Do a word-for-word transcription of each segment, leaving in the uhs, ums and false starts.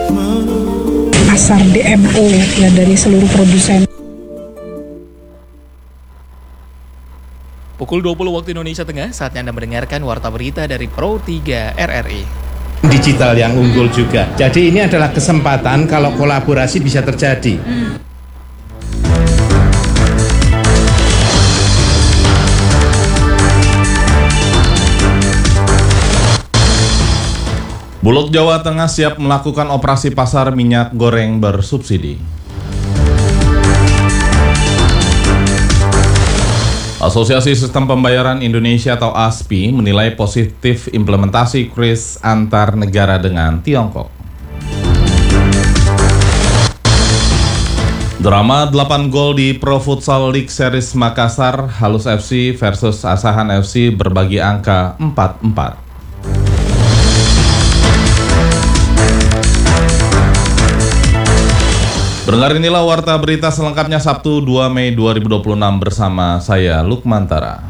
pasar D M O ya dari seluruh produsen. Pukul dua puluh waktu Indonesia Tengah, saatnya Anda mendengarkan Warta Berita dari Pro tiga R R I. Digital yang unggul juga. Jadi ini adalah kesempatan kalau kolaborasi bisa terjadi. Hmm. Bulog Jawa Tengah siap melakukan operasi pasar minyak goreng bersubsidi. Asosiasi Sistem Pembayaran Indonesia atau A S P I menilai positif implementasi kris antar negara dengan Tiongkok. Drama delapan gol di Pro Futsal League Series Makassar, Halus F C versus Asahan F C berbagi angka empat empat. Pendengar, inilah Warta Berita selengkapnya Sabtu dua Mei dua ribu dua puluh enam bersama saya Lukmantara.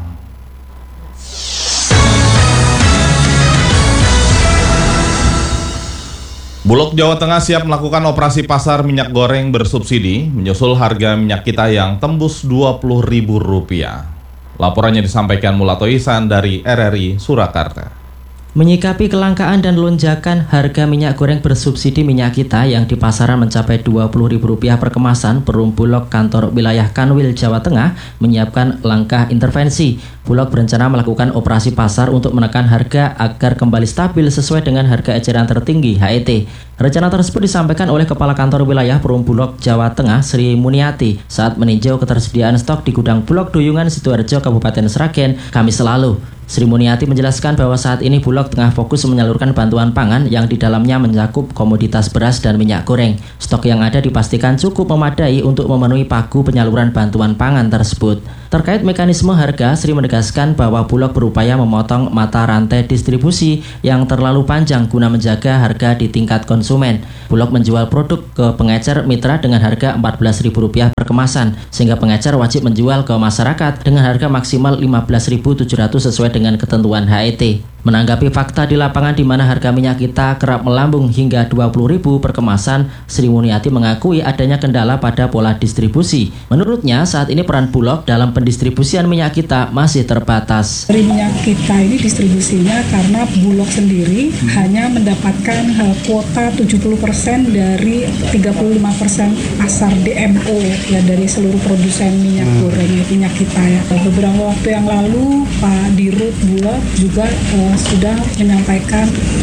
Bulog Jawa Tengah siap melakukan operasi pasar minyak goreng bersubsidi menyusul harga minyak kita yang tembus dua puluh ribu rupiah. Laporannya disampaikan Mulato Ihsan dari R R I Surakarta. Menyikapi kelangkaan dan lonjakan harga minyak goreng bersubsidi minyak kita yang di pasaran mencapai dua puluh ribu rupiah per kemasan, Perum Bulog Kantor Wilayah Kanwil Jawa Tengah menyiapkan langkah intervensi. Bulog berencana melakukan operasi pasar untuk menekan harga agar kembali stabil sesuai dengan harga eceran tertinggi H E T. Rencana tersebut disampaikan oleh Kepala Kantor Wilayah Perum Bulog Jawa Tengah Sri Muniati saat meninjau ketersediaan stok di gudang Bulog Duyungan Sidoarjo Kabupaten Sragen Kamis lalu. Sri Muniati menjelaskan bahwa saat ini Bulog tengah fokus menyalurkan bantuan pangan yang di dalamnya mencakup komoditas beras dan minyak goreng. Stok yang ada dipastikan cukup memadai untuk memenuhi pagu penyaluran bantuan pangan tersebut. Terkait mekanisme harga, Sri menegaskan bahwa Bulog berupaya memotong mata rantai distribusi yang terlalu panjang guna menjaga harga di tingkat konsumen. Bulog menjual produk ke pengecer mitra dengan harga empat belas ribu rupiah per kemasan, sehingga pengecer wajib menjual ke masyarakat dengan harga maksimal lima belas ribu tujuh ratus sesuai dengan ketentuan H E T. Menanggapi fakta di lapangan di mana harga minyak kita kerap melambung hingga dua puluh ribu per kemasan, Sri Muniati mengakui adanya kendala pada pola distribusi. Menurutnya, saat ini peran Bulog dalam pendistribusian minyak kita masih terbatas. Dari minyak kita ini distribusinya karena Bulog sendiri hmm. hanya mendapatkan uh, kuota tujuh puluh persen dari tiga puluh lima persen pasar D M O ya dari seluruh produsen minyak hmm. goreng minyak kita ya. Beberapa waktu yang lalu Pak Dirut Bulog juga uh, sudah menyampaikan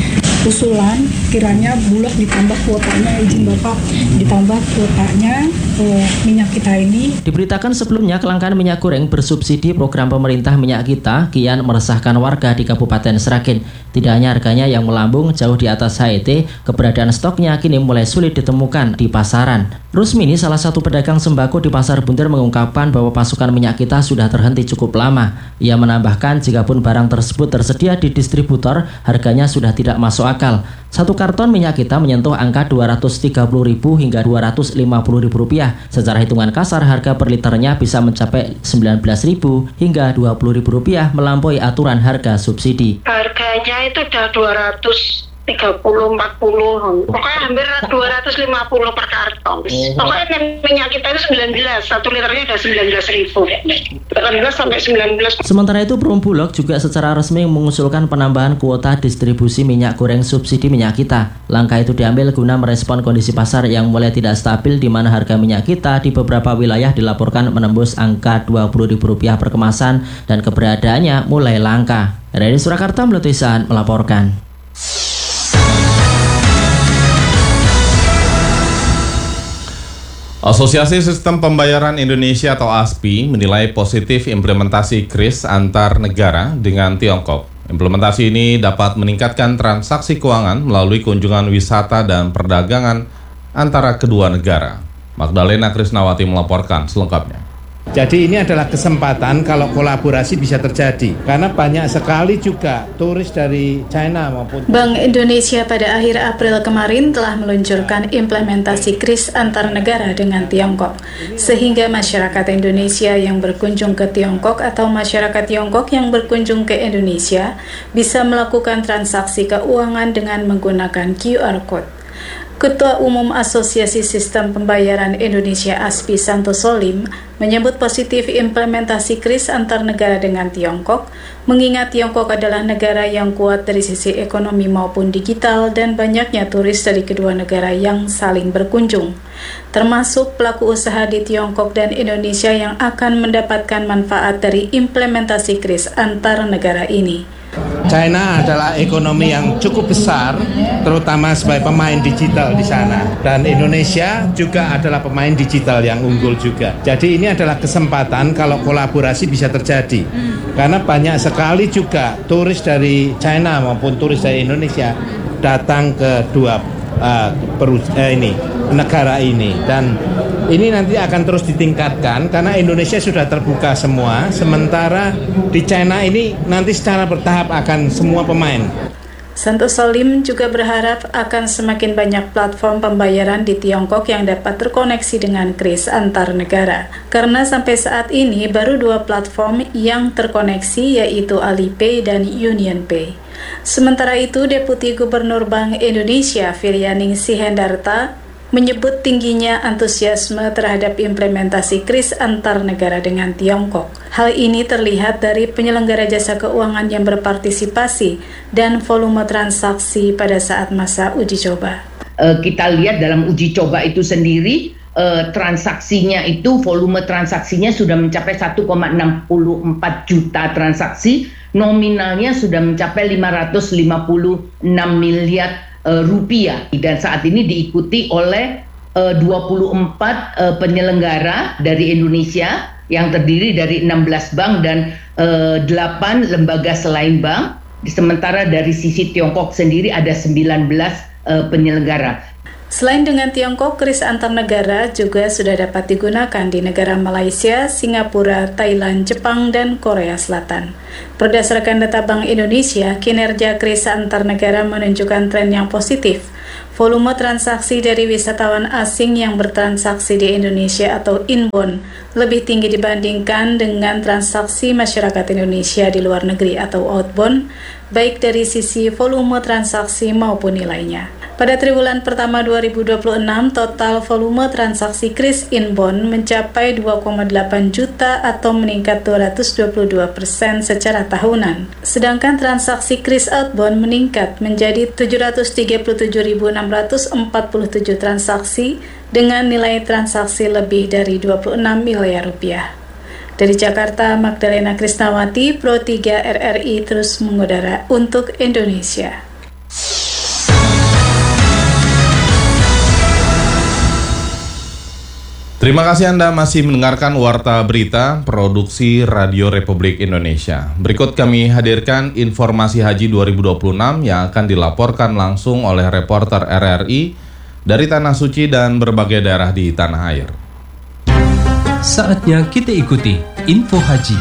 usulan kiranya Bulog ditambah kuotanya, izin Bapak, ditambah kuotanya eh, minyak kita ini. Diberitakan sebelumnya kelangkaan minyak goreng bersubsidi program pemerintah minyak kita kian meresahkan warga di Kabupaten Sragen. Tidak hanya harganya yang melambung jauh di atas H E T, keberadaan stoknya kini mulai sulit ditemukan di pasaran. Rusmini, salah satu pedagang sembako di Pasar Buntir, mengungkapkan bahwa pasokan minyak kita sudah terhenti cukup lama. Ia menambahkan jikapun barang tersebut tersedia di distributor, harganya sudah tidak masuk akal. Satu karton minyak kita menyentuh angka dua ratus tiga puluh ribu hingga dua ratus lima puluh ribu rupiah. Secara hitungan kasar, harga per liternya bisa mencapai sembilan belas ribu hingga dua puluh ribu rupiah, melampaui aturan harga subsidi. Harganya itu udah dua ratus tiga puluh, empat puluh, pokoknya hampir dua ratus lima puluh per karton. Pokoknya minyak kita itu sembilan belas, satu liternya udah sembilan belas ribu, delapan belas sampai sembilan belas. Sementara itu, Perum Bulog juga secara resmi mengusulkan penambahan kuota distribusi minyak goreng subsidi minyak kita. Langkah itu diambil guna merespon kondisi pasar yang mulai tidak stabil, di mana harga minyak kita di beberapa wilayah dilaporkan menembus angka dua puluh ribu rupiah per kemasan dan keberadaannya mulai langka. R R I Surakarta Mulato Ihsan melaporkan. Asosiasi Sistem Pembayaran Indonesia atau A S P I menilai positif implementasi kris antar negara dengan Tiongkok. Implementasi ini dapat meningkatkan transaksi keuangan melalui kunjungan wisata dan perdagangan antara kedua negara. Magdalena Krisnawati melaporkan selengkapnya. Jadi ini adalah kesempatan kalau kolaborasi bisa terjadi, karena banyak sekali juga turis dari China maupun Bank Indonesia pada akhir April kemarin telah meluncurkan implementasi kris antar negara dengan Tiongkok, sehingga masyarakat Indonesia yang berkunjung ke Tiongkok atau masyarakat Tiongkok yang berkunjung ke Indonesia bisa melakukan transaksi keuangan dengan menggunakan Q R Code. Ketua Umum Asosiasi Sistem Pembayaran Indonesia A S P I Santo Solim menyebut positif implementasi kris antar negara dengan Tiongkok, mengingat Tiongkok adalah negara yang kuat dari sisi ekonomi maupun digital dan banyaknya turis dari kedua negara yang saling berkunjung, termasuk pelaku usaha di Tiongkok dan Indonesia yang akan mendapatkan manfaat dari implementasi kris antar negara ini. China adalah ekonomi yang cukup besar, terutama sebagai pemain digital di sana. Dan Indonesia juga adalah pemain digital yang unggul juga. Jadi ini adalah kesempatan kalau kolaborasi bisa terjadi. Karena banyak sekali juga turis dari China maupun turis dari Indonesia datang ke dua uh, perus- uh, ini negara ini. Dan ini nanti akan terus ditingkatkan karena Indonesia sudah terbuka semua, sementara di China ini nanti secara bertahap akan semua pemain. Santo Solim juga berharap akan semakin banyak platform pembayaran di Tiongkok yang dapat terkoneksi dengan kris antar negara. Karena sampai saat ini baru dua platform yang terkoneksi, yaitu Alipay dan UnionPay. Sementara itu, Deputi Gubernur Bank Indonesia Firyaning Sihendarta menyebut tingginya antusiasme terhadap implementasi kris antar negara dengan Tiongkok. Hal ini terlihat dari penyelenggara jasa keuangan yang berpartisipasi dan volume transaksi pada saat masa uji coba. Uh, kita lihat dalam uji coba itu sendiri, uh, transaksinya itu, volume transaksinya sudah mencapai satu koma enam empat juta transaksi, nominalnya sudah mencapai lima ratus lima puluh enam miliar rupiah, dan saat ini diikuti oleh uh, dua puluh empat uh, penyelenggara dari Indonesia yang terdiri dari enam belas bank dan uh, delapan lembaga selain bank. Sementara dari sisi Tiongkok sendiri ada sembilan belas uh, penyelenggara. Selain dengan Tiongkok, kris antar negara juga sudah dapat digunakan di negara Malaysia, Singapura, Thailand, Jepang, dan Korea Selatan. Berdasarkan data Bank Indonesia, kinerja kris antar negara menunjukkan tren yang positif. Volume transaksi dari wisatawan asing yang bertransaksi di Indonesia atau inbound lebih tinggi dibandingkan dengan transaksi masyarakat Indonesia di luar negeri atau outbound, baik dari sisi volume transaksi maupun nilainya. Pada triwulan pertama dua ribu dua puluh enam, total volume transaksi kris inbound mencapai dua koma delapan juta atau meningkat dua ratus dua puluh dua persen secara tahunan. Sedangkan transaksi kris outbound meningkat menjadi tujuh ratus tiga puluh tujuh ribu enam ratus empat puluh tujuh transaksi dengan nilai transaksi lebih dari dua puluh enam miliar rupiah. Dari Jakarta, Magdalena Krisnawati, Pro tiga R R I terus mengudara untuk Indonesia. Terima kasih Anda masih mendengarkan Warta Berita Produksi Radio Republik Indonesia. Berikut kami hadirkan informasi Haji dua ribu dua puluh enam yang akan dilaporkan langsung oleh reporter R R I dari Tanah Suci dan berbagai daerah di tanah air. Saatnya kita ikuti Info Haji.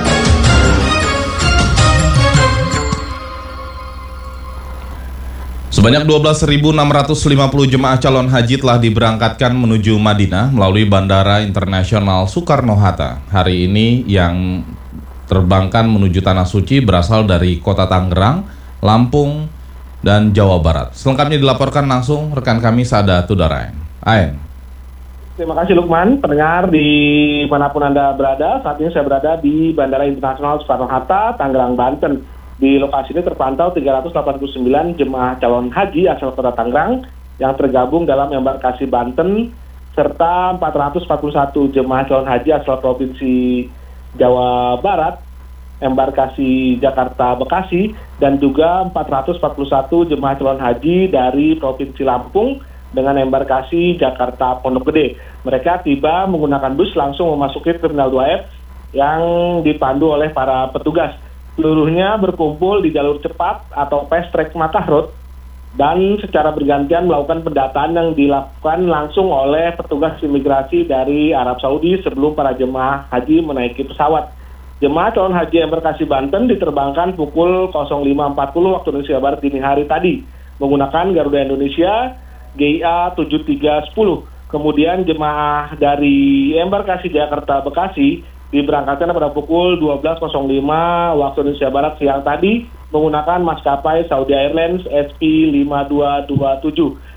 Sebanyak dua belas ribu enam ratus lima puluh jemaah calon haji telah diberangkatkan menuju Madinah melalui Bandara Internasional Soekarno-Hatta. Hari ini yang terbangkan menuju Tanah Suci berasal dari Kota Tangerang, Lampung, dan Jawa Barat. Selengkapnya dilaporkan langsung rekan kami Sada Tudarain. Ain. Terima kasih Lukman, pendengar di manapun Anda berada. Saat ini saya berada di Bandara Internasional Soekarno-Hatta, Tangerang, Banten. Di lokasi ini terpantau tiga ratus delapan puluh sembilan jemaah calon haji asal Kota Tangerang yang tergabung dalam embarkasi Banten, serta empat ratus empat puluh satu jemaah calon haji asal Provinsi Jawa Barat, embarkasi Jakarta Bekasi, dan juga empat ratus empat puluh satu jemaah calon haji dari Provinsi Lampung dengan embarkasi Jakarta Pondok Gede. Mereka tiba menggunakan bus langsung memasuki Terminal dua F yang dipandu oleh para petugas. Seluruhnya berkumpul di jalur cepat atau fast track Makkah Road dan secara bergantian melakukan pendataan yang dilakukan langsung oleh petugas imigrasi dari Arab Saudi sebelum para jemaah haji menaiki pesawat. Jemaah calon haji embarkasi Banten diterbangkan pukul nol lima empat puluh waktu Indonesia Barat dini hari tadi menggunakan Garuda Indonesia G I A tujuh tiga satu nol. Kemudian jemaah dari embarkasi Jakarta Bekasi diberangkatkan pada pukul dua belas nol lima waktu Indonesia Barat siang tadi menggunakan maskapai Saudi Airlines S P lima dua dua tujuh.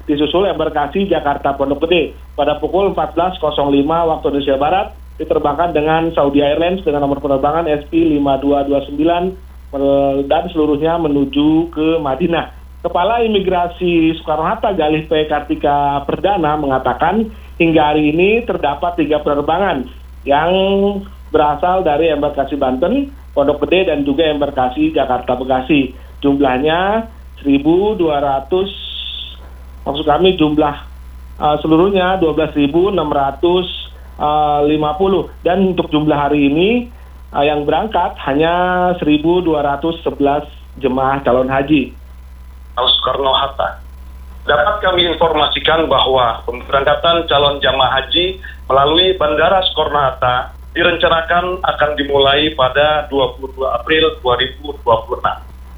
Disusul embarkasi Jakarta Pondok Gede pada pukul empat belas nol lima waktu Indonesia Barat diterbangkan dengan Saudi Airlines dengan nomor penerbangan S P lima dua dua sembilan dan seluruhnya menuju ke Madinah. Kepala Imigrasi Soekarno-Hatta Galih P. Kartika Perdana mengatakan hingga hari ini terdapat tiga penerbangan yang berasal dari embarkasi Banten, Pondok Gede dan juga embarkasi Jakarta Bekasi. Jumlahnya seribu dua ratus, maksud kami jumlah uh, seluruhnya dua belas ribu enam ratus lima puluh dan untuk jumlah hari ini uh, yang berangkat hanya seribu dua ratus sebelas jemaah calon haji. Soekarno-Hatta. Dapat kami informasikan bahwa pemberangkatan calon jamaah haji melalui Bandara Soekarno-Hatta direncanakan akan dimulai pada dua puluh dua April dua ribu dua puluh enam.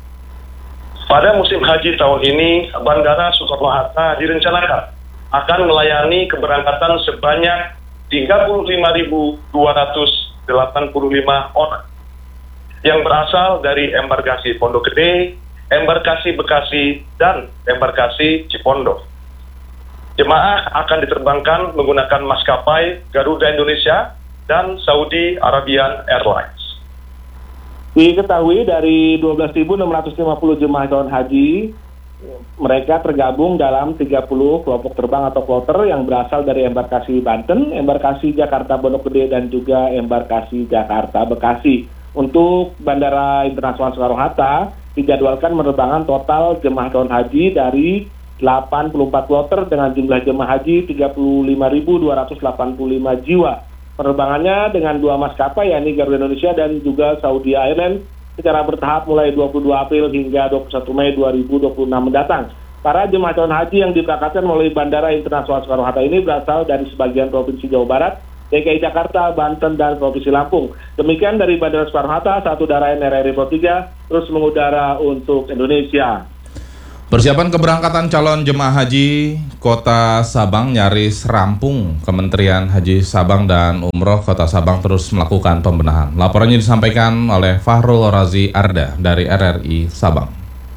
Pada musim haji tahun ini, Bandara Soekarno-Hatta direncanakan akan melayani keberangkatan sebanyak tiga puluh lima ribu dua ratus delapan puluh lima orang yang berasal dari embarkasi Pondok Gede, embarkasi Bekasi, dan embarkasi Cipondoh. Jemaah akan diterbangkan menggunakan maskapai Garuda Indonesia dan Saudi Arabian Airlines. Diketahui dari dua belas ribu enam ratus lima puluh jemaah calon haji, mereka tergabung dalam tiga puluh kelompok terbang atau kloter yang berasal dari embarkasi Banten, embarkasi Jakarta Pondok Gede, dan juga embarkasi Jakarta Bekasi. Untuk Bandara Internasional Soekarno-Hatta dijadwalkan penerbangan total jemaah calon haji dari delapan puluh empat kloter dengan jumlah jemaah haji tiga puluh lima ribu dua ratus delapan puluh lima jiwa. Penerbangannya dengan dua maskapai yakni Garuda Indonesia dan juga Saudi Airlines secara bertahap mulai dua puluh dua April hingga dua puluh satu Mei dua ribu dua puluh enam mendatang. Para jemaah calon haji yang diberangkatkan melalui Bandara Internasional Soekarno-Hatta ini berasal dari sebagian provinsi Jawa Barat, D K I Jakarta, Banten, dan Provinsi Lampung. Demikian dari Bandara Soekarno-Hatta, satu daerah R R I Pro tiga terus mengudara untuk Indonesia. Persiapan keberangkatan calon jemaah haji Kota Sabang nyaris rampung. Kementerian Haji Sabang dan Umroh Kota Sabang terus melakukan pembenahan. Laporannya disampaikan oleh Fahrul Razi Arda dari R R I Sabang.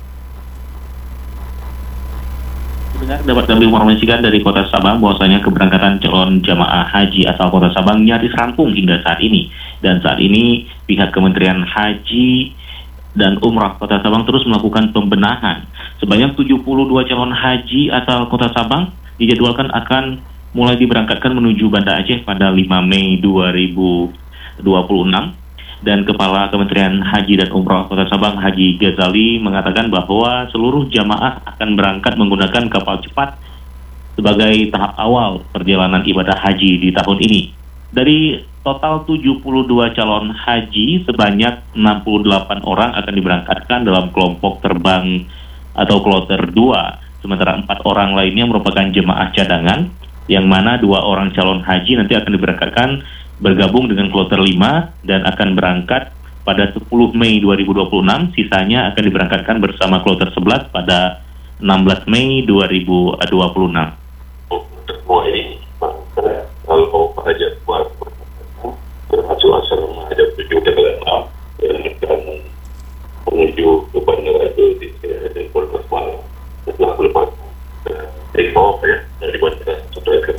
Dapat kami informasikan dari Kota Sabang bahwasanya keberangkatan calon jamaah haji asal Kota Sabang nyaris rampung hingga saat ini. Dan saat ini pihak Kementerian Haji dan Umrah Kota Sabang terus melakukan pembenahan. Sebanyak tujuh puluh dua calon haji asal Kota Sabang dijadwalkan akan mulai diberangkatkan menuju Banda Aceh pada lima Mei dua ribu dua puluh enam. Dan Kepala Kementerian Haji dan Umrah Kota Sabang, Haji Ghazali, mengatakan bahwa seluruh jamaah akan berangkat menggunakan kapal cepat sebagai tahap awal perjalanan ibadah haji di tahun ini. Dari total tujuh puluh dua calon haji, sebanyak enam puluh delapan orang akan diberangkatkan dalam kelompok terbang atau kloter dua, sementara empat orang lainnya merupakan jemaah cadangan, yang mana dua orang calon haji nanti akan diberangkatkan bergabung dengan kloter lima dan akan berangkat pada sepuluh Mei dua ribu dua puluh enam, sisanya akan diberangkatkan bersama kloter sebelas pada enam belas Mei dua ribu dua puluh enam. Oh, ini kalau pelajar buat termasuk asal ada tujuh dan enam yang akan menuju ke bandara itu di Polres Malang setelah lepas take off ya dari bandara sampai ke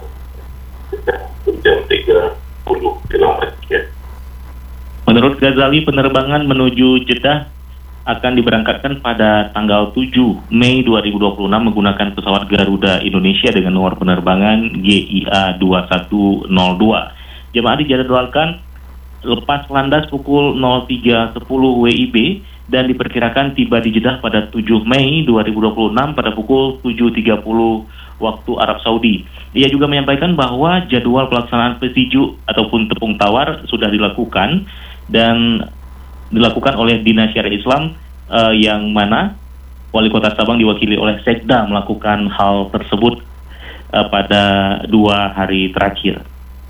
jam tiga puluh kilometer ya. Menurut Ghazali, penerbangan menuju Jeddah akan diberangkatkan pada tanggal tujuh Mei dua ribu dua puluh enam menggunakan pesawat Garuda Indonesia dengan nomor penerbangan G I A dua satu nol dua. Jemaah dijadwalkan lepas landas pukul nol tiga sepuluh W I B dan diperkirakan tiba di Jeddah pada tujuh Mei dua ribu dua puluh enam pada pukul tujuh tiga puluh waktu Arab Saudi. Ia juga menyampaikan bahwa jadwal pelaksanaan pesiju ataupun tepung tawar sudah dilakukan dan dilakukan oleh Dinas Syariah Islam uh, yang mana Wali Kota Sabang diwakili oleh Sekda melakukan hal tersebut uh, pada dua hari terakhir.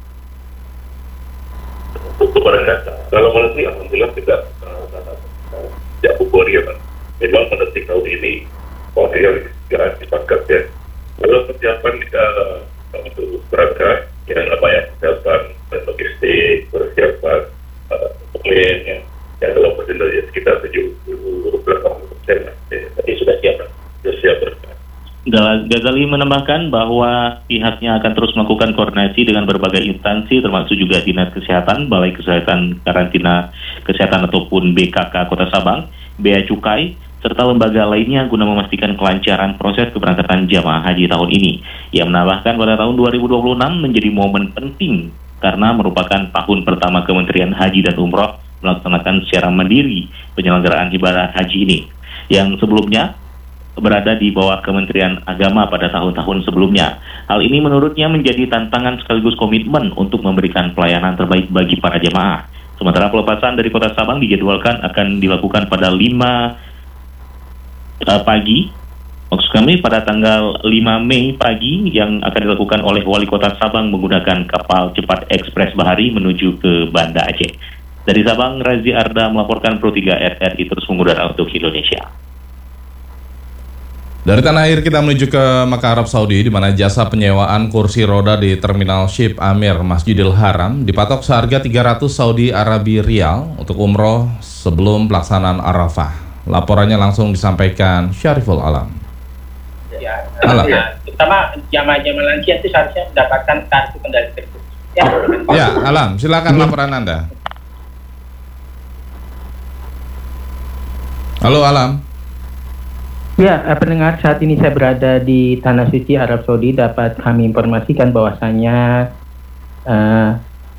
Untuk berangkat, kalau menanti alhamdulillah tidak tidak pukul ya Pak. Memang menanti tahun ini waktu yang segera dipakat ya. Kalau persiapan kita uh, untuk berangkat, ya apa ya, persiapan logistik, persiapan pemain uh, ya. Ya kalau persentasenya sekitar tujuh puluh delapan persen tadi sudah siap, sudah siap berangkat. Ghazali menambahkan bahwa pihaknya akan terus melakukan koordinasi dengan berbagai instansi termasuk juga Dinas Kesehatan, Balai Kesehatan Karantina Kesehatan ataupun B K K Kota Sabang, Bea Cukai, serta lembaga lainnya guna memastikan kelancaran proses keberangkatan jamaah haji tahun ini. Ia menambahkan pada tahun dua ribu dua puluh enam menjadi momen penting karena merupakan tahun pertama Kementerian Haji dan Umroh melaksanakan secara mandiri penyelenggaraan ibadah haji ini, yang sebelumnya berada di bawah Kementerian Agama pada tahun-tahun sebelumnya. Hal ini menurutnya menjadi tantangan sekaligus komitmen untuk memberikan pelayanan terbaik bagi para jemaah. Sementara pelepasan dari Kota Sabang dijadwalkan akan dilakukan pada lima uh, pagi, maksud kami pada tanggal lima Mei pagi, yang akan dilakukan oleh Wali Kota Sabang menggunakan kapal cepat ekspres bahari menuju ke Banda Aceh. Dari Sabang, Razi Arda melaporkan Pro tiga R R I terus mengudara untuk Indonesia. Dari tanah air kita menuju ke Mekah, Arab Saudi, di mana jasa penyewaan kursi roda di Terminal Ship Amir Masjidil Haram dipatok seharga tiga ratus Saudi Arabia Rial untuk umroh sebelum pelaksanaan Arafah. Laporannya langsung disampaikan Syariful Alam. Ya, Alam. ya, terutama jamaah-jamaah lansia itu seharusnya mendapatkan kartu kendali tersebut. Ya, ya Alam, silakan laporan Anda. Halo Alam. Ya, pendengar, saat ini saya berada di Tanah Suci Arab Saudi. Dapat kami informasikan bahwasanya uh,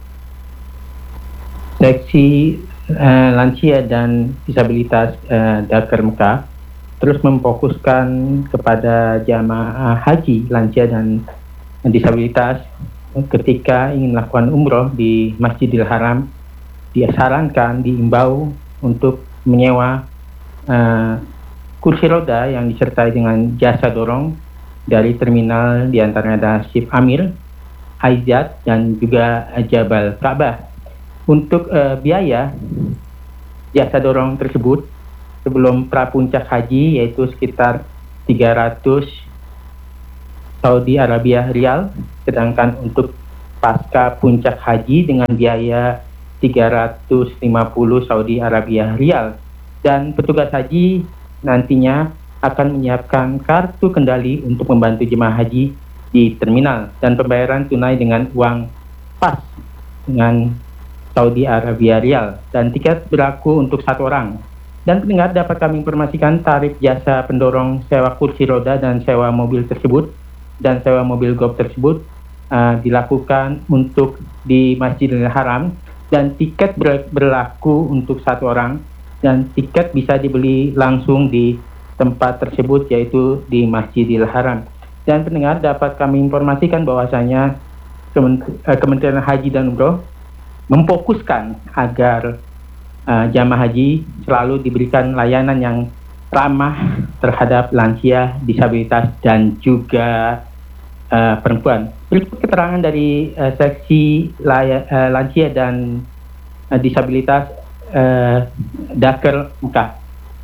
seksi uh, lansia dan disabilitas uh, Dakar Mekah terus memfokuskan kepada jamaah haji lansia dan disabilitas ketika ingin melakukan umroh di Masjidil Haram. Disarankan, diimbau untuk menyewa uh, kursi roda yang disertai dengan jasa dorong dari terminal, diantaranya ada Ship Amir, Aizat, dan juga Jabal Ka'bah. Untuk uh, biaya jasa dorong tersebut sebelum prapuncak haji yaitu sekitar tiga ratus Saudi Arabia Rial, sedangkan untuk pasca puncak haji dengan biaya tiga ratus lima puluh Saudi Arabia Rial. Dan petugas haji nantinya akan menyiapkan kartu kendali untuk membantu jemaah haji di terminal, dan pembayaran tunai dengan uang pas dengan Saudi Arabia Rial, dan tiket berlaku untuk satu orang. Dan pendengar, dapat kami informasikan tarif jasa pendorong sewa kursi roda dan sewa mobil tersebut dan sewa mobil golf tersebut uh, dilakukan untuk di Masjidil Haram, dan tiket ber- berlaku untuk satu orang, dan tiket bisa dibeli langsung di tempat tersebut yaitu di Masjidil Haram. Dan pendengar, dapat kami informasikan bahwasanya Kementerian Haji dan Umroh memfokuskan agar uh, jamaah haji selalu diberikan layanan yang ramah terhadap lansia, disabilitas, dan juga uh, perempuan. Berikut keterangan dari uh, seksi laya, uh, lansia dan uh, disabilitas Uh, Dakar Mekah,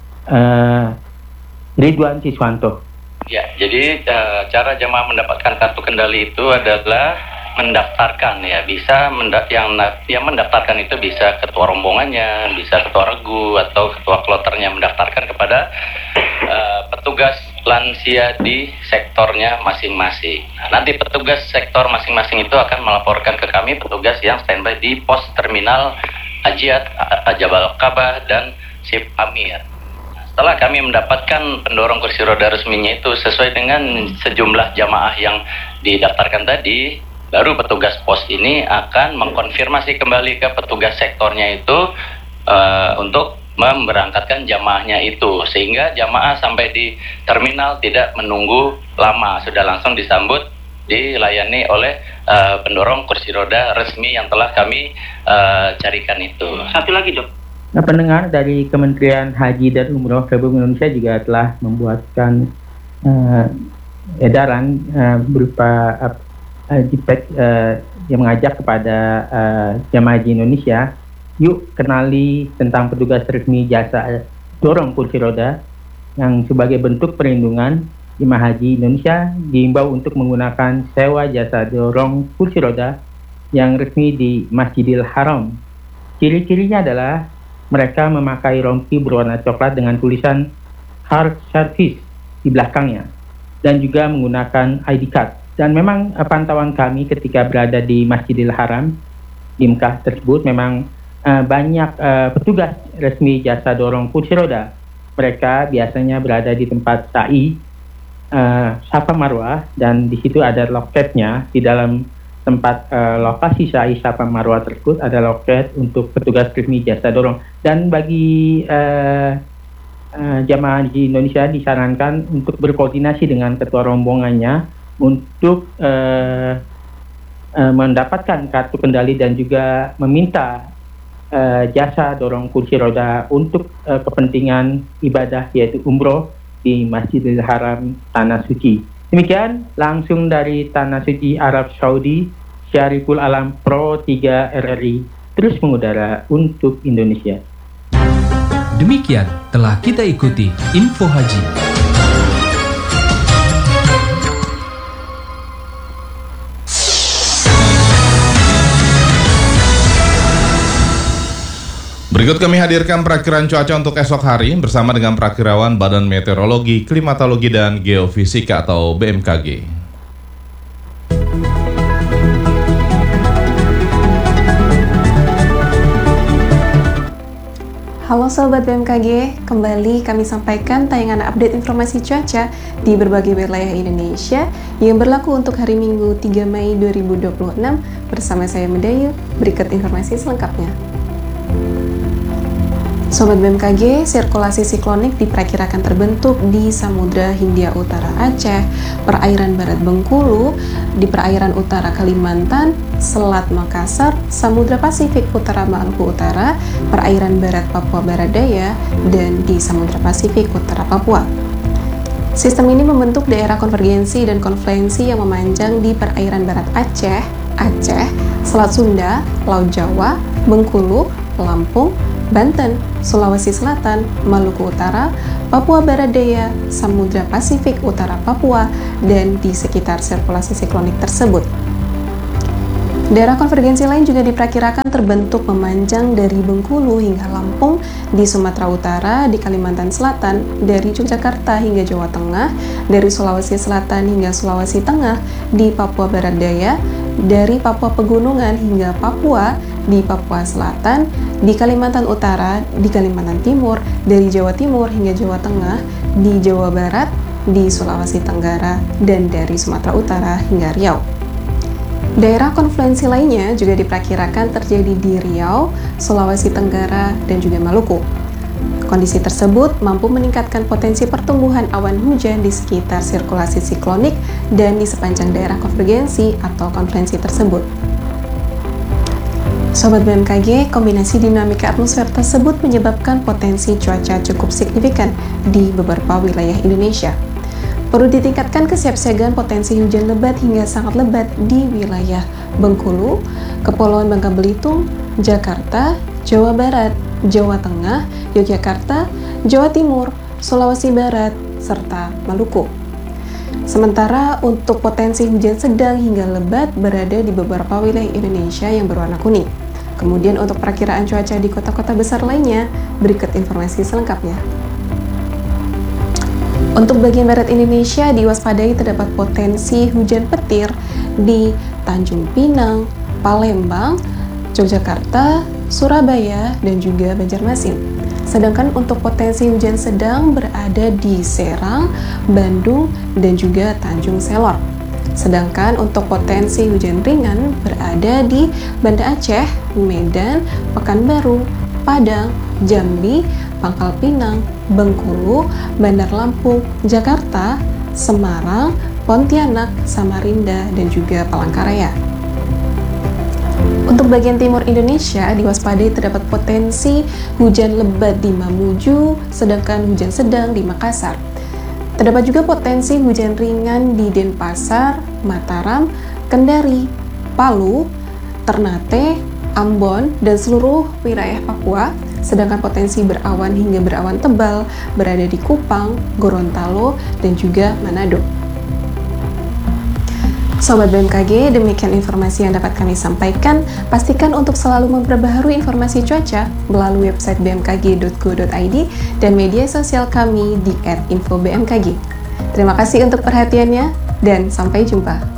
uh, Ridwan Siswanto. Ya, jadi uh, cara jemaah mendapatkan kartu kendali itu adalah mendaftarkan, ya. Bisa menda- yang yang mendaftarkan itu bisa ketua rombongannya, bisa ketua regu atau ketua kloternya mendaftarkan kepada uh, petugas lansia di sektornya masing-masing. Nah, nanti petugas sektor masing-masing itu akan melaporkan ke kami, petugas yang standby di pos terminal Ajiat, Jabal Ka'bah, dan Ship Amir. Setelah kami mendapatkan pendorong kursi roda resminya itu sesuai dengan sejumlah jamaah yang didaftarkan tadi, baru petugas pos ini akan mengkonfirmasi kembali ke petugas sektornya itu uh, untuk memberangkatkan jamaahnya itu, sehingga jamaah sampai di terminal tidak menunggu lama, sudah langsung disambut, dilayani oleh uh, pendorong kursi roda resmi yang telah kami uh, carikan itu. Satu lagi, Dok. Nah, pendengar, dari Kementerian Haji dan Umroh Republik Indonesia juga telah membuatkan uh, edaran uh, berupa uh, jipek uh, yang mengajak kepada uh, jamaah haji Indonesia, yuk kenali tentang petugas resmi jasa dorong kursi roda, yang sebagai bentuk perlindungan jemaah haji Indonesia diimbau untuk menggunakan sewa jasa dorong kursi roda yang resmi di Masjidil Haram. Ciri-cirinya adalah mereka memakai rompi berwarna coklat dengan tulisan hard service di belakangnya. dan juga menggunakan I D card. Dan memang uh, pantauan kami ketika berada di Masjidil Haram di Mekah tersebut memang uh, banyak uh, petugas resmi jasa dorong kursi roda. Mereka biasanya berada di tempat sa'i uh, Safa Marwah, dan di situ ada loketnya. Di dalam tempat uh, lokasi sa'i Safa Marwah tersebut ada loket untuk petugas resmi jasa dorong. Dan bagi uh, uh, jamaah haji Indonesia disarankan untuk berkoordinasi dengan ketua rombongannya untuk uh, uh, mendapatkan kartu kendali dan juga meminta uh, jasa dorong kursi roda untuk uh, kepentingan ibadah yaitu umroh di Masjidil Haram Tanah Suci. Demikian langsung dari Tanah Suci Arab Saudi, Syariful Alam Pro tiga R R I terus mengudara untuk Indonesia. Demikian telah kita ikuti Info Haji. Berikut kami hadirkan perakiran cuaca untuk esok hari bersama dengan Prakirawan Badan Meteorologi, Klimatologi, dan Geofisika atau B M K G. Halo Sobat B M K G, kembali kami sampaikan tayangan update informasi cuaca di berbagai wilayah Indonesia yang berlaku untuk hari Minggu tiga Mei dua ribu dua puluh enam bersama saya Medayu. Berikut informasi selengkapnya. Sobat B M K G, sirkulasi siklonik diperkirakan terbentuk di Samudra Hindia Utara Aceh, perairan barat Bengkulu, di perairan utara Kalimantan, Selat Makassar, Samudra Pasifik Utara Maluku Utara, perairan barat Papua Barat Daya, dan di Samudra Pasifik Utara Papua. Sistem ini membentuk daerah konvergensi dan konfluensi yang memanjang di perairan barat Aceh, Aceh, Selat Sunda, Laut Jawa, Bengkulu, Lampung, Banten, Sulawesi Selatan, Maluku Utara, Papua Barat Daya, Samudra Pasifik Utara Papua, dan di sekitar sirkulasi siklonik tersebut. Daerah konvergensi lain juga diperkirakan terbentuk memanjang dari Bengkulu hingga Lampung, di Sumatera Utara, di Kalimantan Selatan, dari Yogyakarta hingga Jawa Tengah, dari Sulawesi Selatan hingga Sulawesi Tengah, di Papua Barat Daya, dari Papua Pegunungan hingga Papua, di Papua Selatan, di Kalimantan Utara, di Kalimantan Timur, dari Jawa Timur hingga Jawa Tengah, di Jawa Barat, di Sulawesi Tenggara, dan dari Sumatera Utara hingga Riau. Daerah konfluensi lainnya juga diperkirakan terjadi di Riau, Sulawesi Tenggara, dan juga Maluku. Kondisi tersebut mampu meningkatkan potensi pertumbuhan awan hujan di sekitar sirkulasi siklonik dan di sepanjang daerah konvergensi atau konfluensi tersebut. Sobat B M K G, kombinasi dinamika atmosfer tersebut menyebabkan potensi cuaca cukup signifikan di beberapa wilayah Indonesia. Perlu ditingkatkan kesiapsiagaan potensi hujan lebat hingga sangat lebat di wilayah Bengkulu, Kepulauan Bangka Belitung, Jakarta, Jawa Barat, Jawa Tengah, Yogyakarta, Jawa Timur, Sulawesi Barat, serta Maluku. Sementara untuk potensi hujan sedang hingga lebat berada di beberapa wilayah Indonesia yang berwarna kuning. Kemudian untuk perakiraan cuaca di kota-kota besar lainnya, berikut informasi selengkapnya. Untuk bagian barat Indonesia diwaspadai terdapat potensi hujan petir di Tanjung Pinang, Palembang, Yogyakarta, Surabaya, dan juga Banjarmasin. Sedangkan untuk potensi hujan sedang berada di Serang, Bandung, dan juga Tanjung Selor. Sedangkan untuk potensi hujan ringan berada di Banda Aceh, Medan, Pekanbaru, Padang, Jambi, Pangkal Pinang, Bengkulu, Bandar Lampung, Jakarta, Semarang, Pontianak, Samarinda, dan juga Palangkaraya. Untuk bagian timur Indonesia diwaspadai terdapat potensi hujan lebat di Mamuju, sedangkan hujan sedang di Makassar. Terdapat juga potensi hujan ringan di Denpasar, Mataram, Kendari, Palu, Ternate, Ambon, dan seluruh wilayah Papua. Sedangkan potensi berawan hingga berawan tebal berada di Kupang, Gorontalo, dan juga Manado. Sobat B M K G, demikian informasi yang dapat kami sampaikan. Pastikan untuk selalu memperbaharui informasi cuaca melalui website b m k g dot go dot i d dan media sosial kami di et info b m k g. Terima kasih untuk perhatiannya dan sampai jumpa.